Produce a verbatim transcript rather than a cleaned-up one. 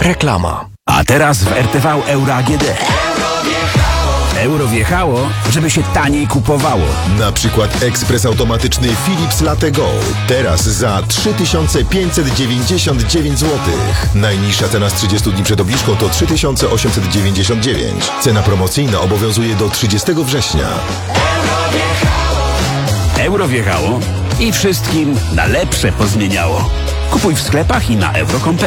Reklama. A teraz w R T V Euro A G D. Euro wjechało, żeby się taniej kupowało. Na przykład ekspres automatyczny Philips Latte Go. Teraz za trzy tysiące pięćset dziewięćdziesiąt dziewięć złotych. Najniższa cena z trzydziestu dni przed obniżką to trzy tysiące osiemset dziewięćdziesiąt dziewięć. Cena promocyjna obowiązuje do trzydziestego września. Euro wjechało i wszystkim na lepsze pozmieniało. Kupuj w sklepach i na euro kropka com.